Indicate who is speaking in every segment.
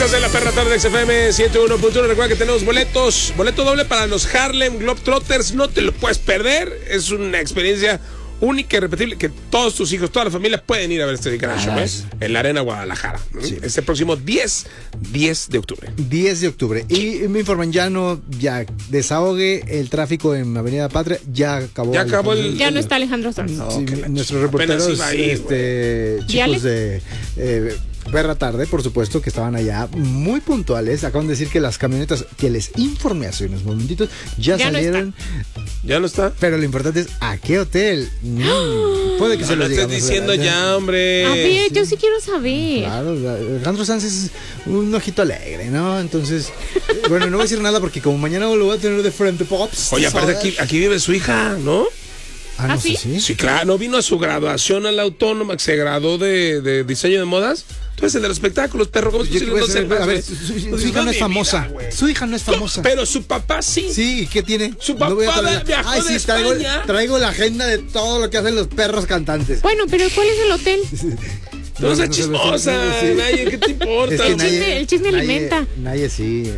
Speaker 1: Estás en la perra tarde XFM 101.1. Recuerda que tenemos boleto doble para los Harlem Globetrotters. No te lo puedes perder. Es una experiencia única y repetible que todos tus hijos, toda la familia pueden ir a ver este gran show, en la Arena Guadalajara. Sí. Este próximo 10 de octubre. 10 de octubre. Y me informan, ya desahogue el tráfico en Avenida Patria. Ya acabó.
Speaker 2: Ya no está Alejandro Sanz.
Speaker 1: No, sí, nuestros reporteros, chicos de Perra Tarde, por supuesto, que estaban allá muy puntuales. Acaban de decir que las camionetas que les informé hace unos momentitos ya salieron. Ya no está. Pero lo importante es ¿a qué hotel? Puede que se lo digamos. Lo estés diciendo ya, hombre.
Speaker 2: A ver, yo sí quiero saber.
Speaker 1: Claro, Alejandro Sanz es un ojito alegre, ¿no? Entonces, bueno, no voy a decir nada porque como mañana lo voy a tener de frente, Pops. Oye, aparte aquí vive su hija, ¿no? Ah, no sé, sí. Sí, claro, no vino a su graduación a la Autónoma, que se graduó de diseño de modas. Entonces, el de los espectáculos, perro, ¿cómo es posible? A ver, su hija no es famosa. Su hija no es famosa. Pero su papá sí. Sí, ¿qué tiene? Su papá viajó de España. Traigo la agenda de todo lo que hacen los perros cantantes.
Speaker 2: Bueno, pero ¿cuál es el hotel?
Speaker 1: No seas chismosa, nadie, ¿qué te importa?
Speaker 2: Es que el chisme alimenta.
Speaker 1: Nadie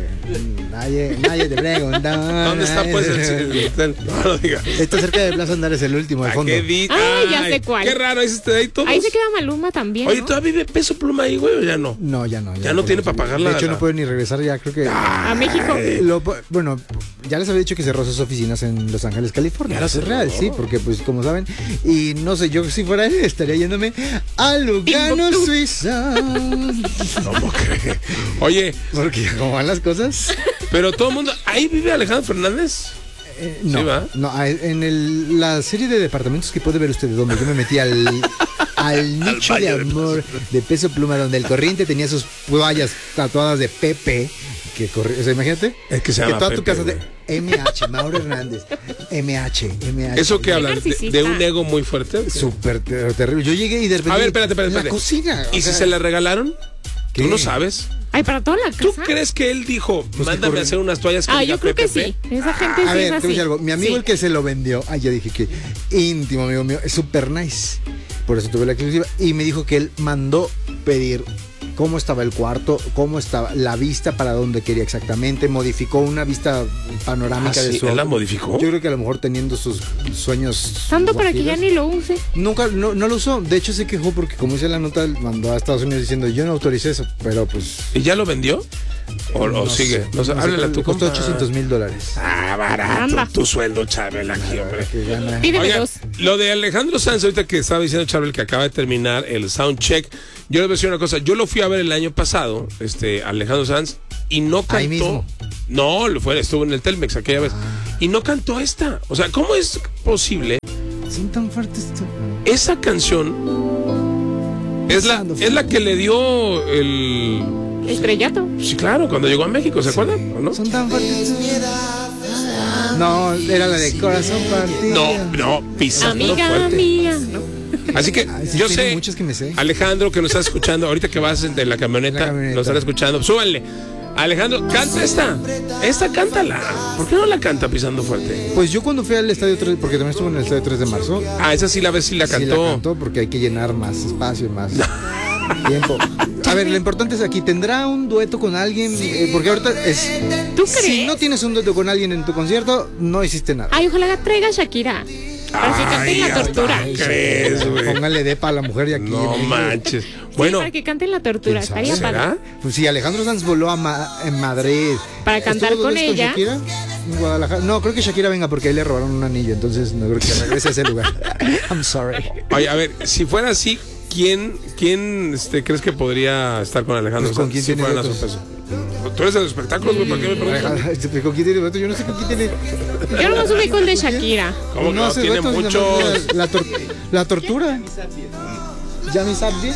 Speaker 1: te pregunta. ¿Dónde está pues el hotel? No digas. Está cerca de Plaza Andares, el último, de fondo.
Speaker 2: Ya sé cuál.
Speaker 1: Qué raro, ahí se queda
Speaker 2: Maluma también.
Speaker 1: Oye, ¿todavía vive Peso Pluma ahí, güey, o ya no? No, ya no. Ya no tiene para pagarla. De hecho, no puede ni regresar ya, creo que.
Speaker 2: A México.
Speaker 1: Bueno, ya les había dicho que cerró sus oficinas en Los Ángeles, California. Eso es real, sí, porque pues como saben, y no sé, yo si fuera él estaría yéndome a Lugano, Suiza. ¿Cómo crees? Oye, porque cómo van las cosas. Pero todo el mundo, ¿ahí vive Alejandro Fernández? No, ¿sí, no, en la serie de departamentos que puede ver usted, donde yo me metí al nicho de amor de Peso Pluma, donde el corriente tenía sus toallas tatuadas de Pepe, o sea, imagínate, es que toda Pepe, tu casa de MH, Mauro Hernández, MH. ¿Eso qué habla? ¿De un ego muy fuerte? Súper terrible. Yo llegué y de repente. A ver, espérate. En la cocina. ¿Y si se la regalaron? ¿Qué? ¿Tú no sabes?
Speaker 2: Ay, para toda la casa.
Speaker 1: ¿Tú crees que él dijo, mándame a hacer unas toallas que
Speaker 2: yo creo que sí. Esa gente sí
Speaker 1: a ver,
Speaker 2: es así.
Speaker 1: Te voy a decir algo. Mi amigo el que se lo vendió, ya dije que íntimo amigo mío, es súper nice. Por eso tuve la exclusiva. Y me dijo que él mandó pedir cómo estaba el cuarto, cómo estaba la vista, para dónde quería exactamente, modificó una vista panorámica de su... ¿Él la modificó? Yo creo que a lo mejor teniendo sus sueños...
Speaker 2: Tanto para que ya ni lo use.
Speaker 1: Nunca, no lo usó. De hecho se quejó porque, como dice la nota, mandó a Estados Unidos diciendo, yo no autoricé eso, pero pues... ¿Y ya lo vendió? ¿O sigue? No sé, háblale a tu compa. Costó $800,000. Barato. Tu sueldo, Chabel, aquí, hombre.
Speaker 2: Pídeme dos.
Speaker 1: Lo de Alejandro Sanz, ahorita que estaba diciendo Chabel que acaba de terminar el soundcheck, yo les voy a decir una cosa. Yo lo fui a ver el año pasado, Alejandro Sanz, y no cantó. Ahí mismo. No, estuvo en el Telmex aquella vez. Y no cantó esta. O sea, ¿cómo es posible? Son tan fuertes. Esa canción es la que le dio el
Speaker 2: estrellato.
Speaker 1: Sí, claro, cuando llegó a México, ¿se acuerdan? ¿O no? Son tan fuertes. No, era la de Corazón Partido. No, pisando
Speaker 2: amiga
Speaker 1: fuerte.
Speaker 2: Mía, no.
Speaker 1: Así que yo sé, muchos que me sé, Alejandro, que nos está escuchando, ahorita que vas de la camioneta, nos están escuchando, súbanle. Alejandro, canta esta cántala. ¿Por qué no la canta Pisando Fuerte? Pues yo cuando fui al Estadio 3, porque también estuve en el Estadio 3 de marzo. Esa sí la ves, sí la cantó. Sí la cantó porque hay que llenar más espacio, más tiempo. A ver, lo importante es aquí, ¿tendrá un dueto con alguien? Porque ahorita es...
Speaker 2: ¿Tú crees?
Speaker 1: Si no tienes un dueto con alguien en tu concierto, no hiciste nada.
Speaker 2: Ay, ojalá traiga a Shakira. Para que cante en la tortura.
Speaker 1: ¿Crees, güey? Póngale depa a la mujer y aquí. No manches. Bueno.
Speaker 2: Sí, para que cante en la tortura. Estaría padre.
Speaker 1: Pues sí, Alejandro Sanz voló en Madrid.
Speaker 2: Para cantar con ella.
Speaker 1: Con Shakira? En Guadalajara. No, creo que Shakira venga porque ahí le robaron un anillo. Entonces no creo que regrese a ese lugar. I'm sorry. Oye, a ver, si fuera así, ¿quién crees que podría estar con Alejandro Sanz? ¿Con quién tiene duetos? Tú eres de los espectáculos, güey, ¿para qué me preguntas? ¿Con quién tiene duetos? Yo no sé con quién tiene.
Speaker 2: Yo no subí con el de Shakira.
Speaker 1: ¿Cómo no? Tiene muchos. La tortura. Yami Sabdi.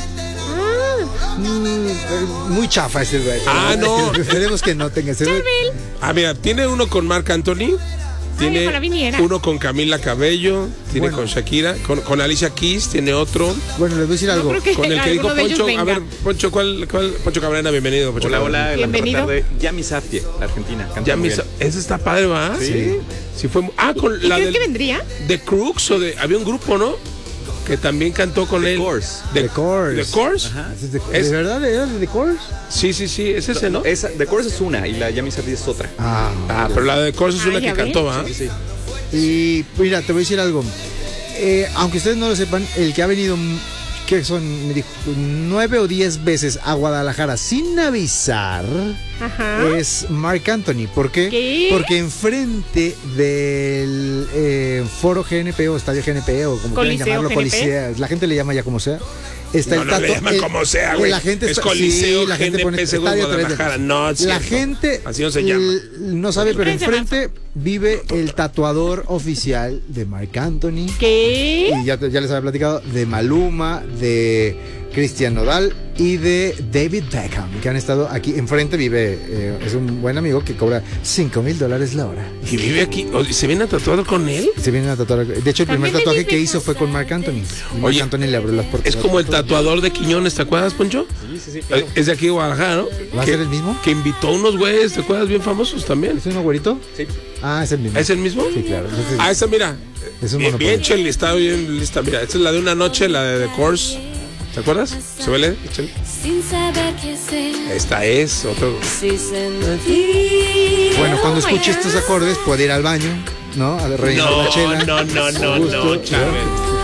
Speaker 1: Muy chafa ese güey. No. Esperemos que no tenga ese güey. Mira, tiene uno con Marc Anthony. Tiene uno con Camila Cabello, tiene con Shakira, con Alicia Keys, tiene otro. Bueno, les voy a decir algo. Con el que dijo Poncho, a ver, Poncho, ¿cuál? Poncho Cabrera, bienvenido. Poncho
Speaker 3: hola,
Speaker 2: bienvenido.
Speaker 3: Yami Sapie, la argentina.
Speaker 1: Yami Sapie, ese está padre, ¿va?
Speaker 3: Sí.
Speaker 1: Sí fue. Con
Speaker 2: ¿Y
Speaker 1: la
Speaker 2: crees que vendría?
Speaker 1: De Crooks había un grupo, ¿no?
Speaker 4: que también cantó con él.
Speaker 1: The Course.
Speaker 4: The Course.
Speaker 1: ¿De verdad era de The Course?
Speaker 4: Sí, es ese, ¿no?
Speaker 3: The Course es una y la Yami Safi es otra.
Speaker 4: Pero la de The Course es una que cantó, ¿ah?
Speaker 3: Sí.
Speaker 1: Y mira, te voy a decir algo. Aunque ustedes no lo sepan, el que ha venido, que son, me dijo, 9 o 10 veces a Guadalajara sin avisar, es Marc Anthony. ¿Por qué?
Speaker 2: ¿Qué?
Speaker 1: Porque enfrente del foro GNP o estadio GNP o como quieran llamarlo,
Speaker 2: GNP.
Speaker 1: Coliseo, la gente le llama ya como sea. Está
Speaker 4: No le llaman como sea, güey. Es Coliseo, la gente pone estadio Guadalajara. No, es
Speaker 1: la
Speaker 4: cierto.
Speaker 1: gente
Speaker 4: Así no se llama.
Speaker 1: no sabe, pero enfrente vive el tatuador oficial de Marc Anthony.
Speaker 2: ¿Qué?
Speaker 1: Y ya les había platicado de Maluma, de Cristian Nodal y de David Beckham, que han estado aquí. Enfrente vive, es un buen amigo que cobra $5,000 la hora.
Speaker 4: ¿Y vive aquí? ¿Se viene a tatuar con él?
Speaker 1: Se viene a tatuar. De hecho, el primer
Speaker 2: También
Speaker 1: tatuaje
Speaker 2: David
Speaker 1: que hizo
Speaker 2: Beckham
Speaker 1: fue con Marc Anthony. Y Marc
Speaker 4: Oye,
Speaker 1: Anthony le abrió las puertas.
Speaker 4: Es como el tatuador de Quiñones, ¿te acuerdas, Poncho?
Speaker 3: Sí, claro.
Speaker 4: Es de aquí de Guadalajara, ¿no?
Speaker 1: ¿Va a ser el mismo?
Speaker 4: Que invitó a unos güeyes, ¿te acuerdas? Bien famosos también.
Speaker 1: ¿Es un güerito?
Speaker 3: Sí.
Speaker 1: Es el mismo.
Speaker 4: ¿Es el mismo?
Speaker 1: Sí, claro. Entonces,
Speaker 4: Esa, mira.
Speaker 1: es un
Speaker 4: Bien,
Speaker 1: monopolio.
Speaker 4: Chely, está bien lista. Mira, esta es la de una noche, la de The Course. ¿Te acuerdas? ¿Se ve leer, Chely?
Speaker 5: Sin saber qué hacer,
Speaker 4: Esta es otro.
Speaker 5: si sentir.
Speaker 1: Bueno, cuando escuche estos acordes puede ir al baño, ¿no? A rellenar la chela.
Speaker 4: No,
Speaker 1: A gusto,
Speaker 4: Charbel.